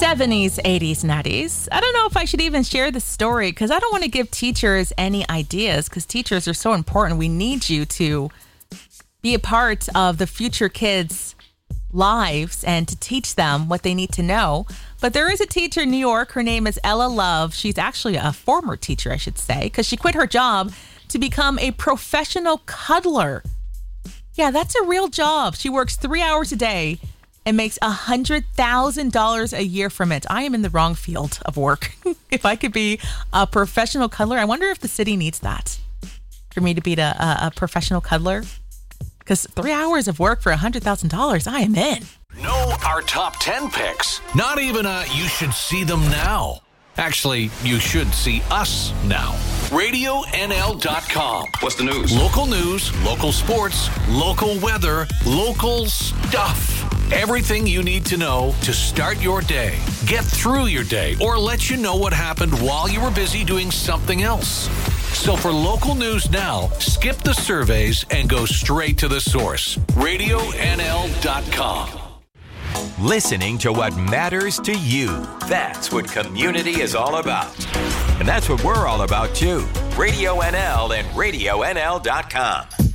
70s, 80s, 90s. I don't know if I should even share this story because I don't want to give teachers any ideas because teachers are so important. We need you to be a part of the future kids' lives and to teach them what they need to know. But there is a teacher in New York. Her name is Ella Love. She's actually a former teacher, I should say, because she quit her job to become a professional cuddler. Yeah, that's a real job. She works 3 hours a day and makes $100,000 a year from it. I am in the wrong field of work. If I could be a professional cuddler, I wonder if the city needs that for me to be a professional cuddler. Because 3 hours of work for $100,000, I am in. Know our top 10 picks. Not even you should see them now. Actually, you should see us now. RadioNL.com. What's the news? Local news, local sports, local weather, local stuff. Everything you need to know to start your day, get through your day, or let you know what happened while you were busy doing something else. So for local news now, skip the surveys and go straight to the source. RadioNL.com. Listening to what matters to you. That's what community is all about. And that's what we're all about, too. Radio NL and RadioNL.com.